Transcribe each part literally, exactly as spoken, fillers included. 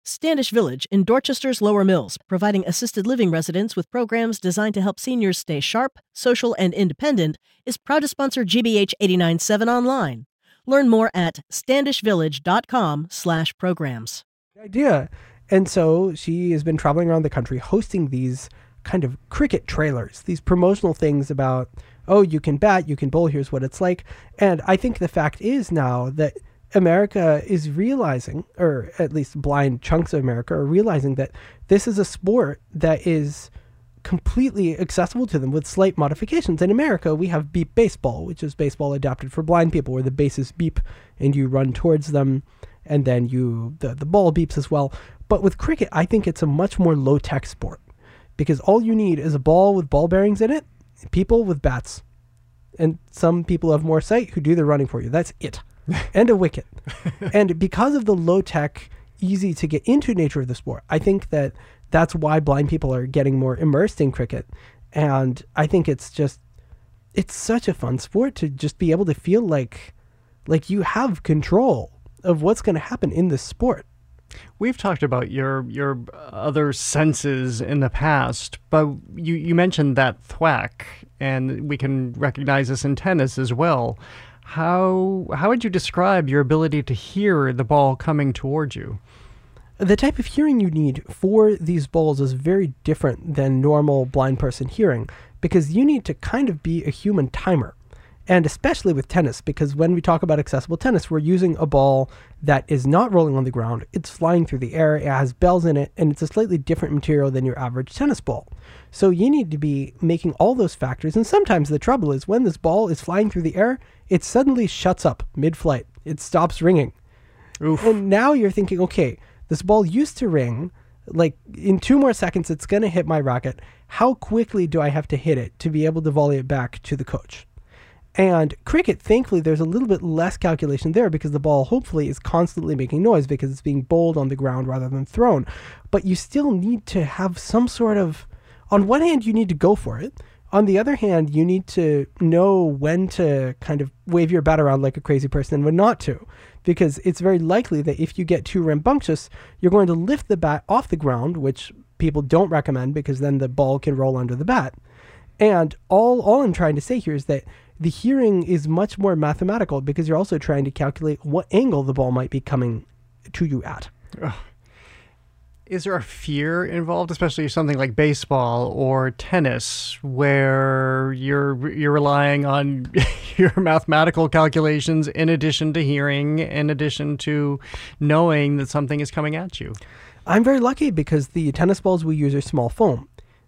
Standish Village in Dorchester's Lower Mills, providing assisted living residents with programs designed to help seniors stay sharp, social, and independent, is proud to sponsor G B H eighty-nine point seven online. Learn more at standishvillage.com slash programs. Idea. And so she has been traveling around the country hosting these kind of cricket trailers, these promotional things about, oh, you can bat, you can bowl, here's what it's like. And I think the fact is now that America is realizing, or at least blind chunks of America are realizing, that this is a sport that is completely accessible to them with slight modifications. In America, we have beep baseball, which is baseball adapted for blind people, where the bases beep and you run towards them, and then you the, the ball beeps as well. But with cricket, I think it's a much more low-tech sport, because all you need is a ball with ball bearings in it, people with bats, and some people have more sight who do the running for you. That's it. And a wicket. And because of the low-tech, easy to get into nature of the sport, I think that that's why blind people are getting more immersed in cricket. And I think it's just, it's such a fun sport to just be able to feel like, like you have control of what's going to happen in this sport. We've talked about your your other senses in the past, but you, you mentioned that thwack, and we can recognize this in tennis as well. How how would you describe your ability to hear the ball coming towards you? The type of hearing you need for these balls is very different than normal blind person hearing, because you need to kind of be a human timer. And especially with tennis, because when we talk about accessible tennis, we're using a ball that is not rolling on the ground. It's flying through the air, it has bells in it, and it's a slightly different material than your average tennis ball. So you need to be making all those factors. And sometimes the trouble is when this ball is flying through the air, it suddenly shuts up mid-flight. It stops ringing. Oof. And now you're thinking, okay, this ball used to ring, like in two more seconds, it's going to hit my racket. How quickly do I have to hit it to be able to volley it back to the coach? And cricket, thankfully, there's a little bit less calculation there, because the ball hopefully is constantly making noise because it's being bowled on the ground rather than thrown. But you still need to have some sort of, on one hand, you need to go for it. On the other hand, you need to know when to kind of wave your bat around like a crazy person and when not to, because it's very likely that if you get too rambunctious, you're going to lift the bat off the ground, which people don't recommend, because then the ball can roll under the bat. And all, all I'm trying to say here is that the hearing is much more mathematical, because you're also trying to calculate what angle the ball might be coming to you at. Ugh. Is there a fear involved, especially something like baseball or tennis, where you're you're relying on your mathematical calculations in addition to hearing, in addition to knowing that something is coming at you? I'm very lucky, because the tennis balls we use are small foam,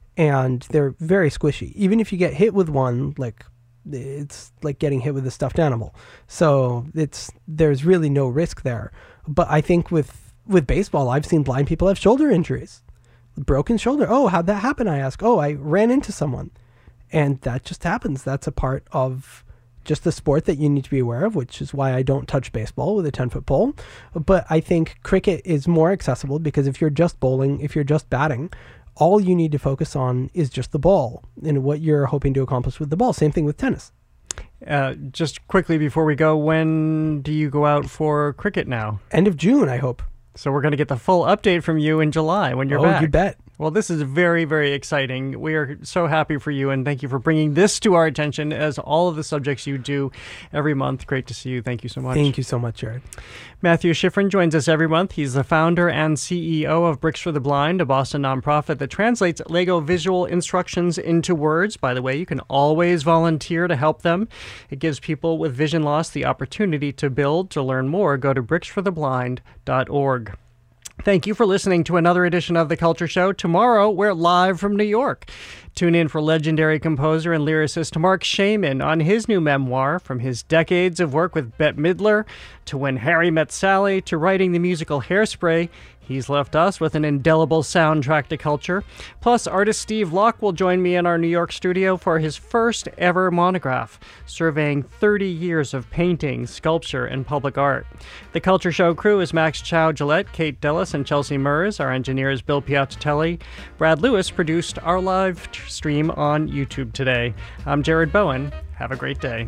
and they're very squishy. Even if you get hit with one, like, it's like getting hit with a stuffed animal. So it's there's really no risk there. But I think with with baseball, I've seen blind people have shoulder injuries. Broken shoulder. Oh, how'd that happen? I ask. Oh, I ran into someone. And that just happens. That's a part of just the sport that you need to be aware of, which is why I don't touch baseball with a ten-foot pole. But I think cricket is more accessible, because if you're just bowling, if you're just batting, all you need to focus on is just the ball and what you're hoping to accomplish with the ball. Same thing with tennis. Uh, just quickly before we go, when do you go out for cricket now? End of June, I hope. So we're going to get the full update from you in July when you're oh, back. Oh, you bet. Well, this is very, very exciting. We are so happy for you, and thank you for bringing this to our attention, as all of the subjects you do every month. Great to see you. Thank you so much. Thank you so much, Jared. Matthew Schifrin joins us every month. He's the founder and C E O of Bricks for the Blind, a Boston nonprofit that translates Lego visual instructions into words. By the way, you can always volunteer to help them. It gives people with vision loss the opportunity to build. To learn more, go to bricks for the blind dot org. Thank you for listening to another edition of The Culture Show. Tomorrow, we're live from New York. Tune in for legendary composer and lyricist Mark Shaman on his new memoir, from his decades of work with Bette Midler to When Harry Met Sally to writing the musical Hairspray. He's left us with an indelible soundtrack to culture. Plus, artist Steve Locke will join me in our New York studio for his first ever monograph, surveying thirty years of painting, sculpture, and public art. The Culture Show crew is Max Chow-Gillette, Kate Dellis, and Chelsea Mers. Our engineer is Bill Piattatelli. Brad Lewis produced our live t- stream on YouTube today. I'm Jared Bowen. Have a great day.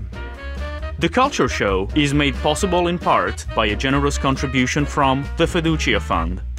The Culture Show is made possible in part by a generous contribution from the Fiducia Fund.